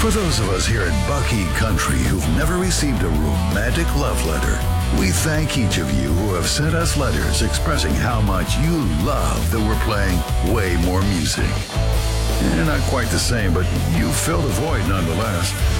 For those of us here at Buckhead Country who've never received a romantic love letter, we thank each of you who have sent us letters expressing how much you love that we're playing way more music. Not quite the same, but you filled a void nonetheless.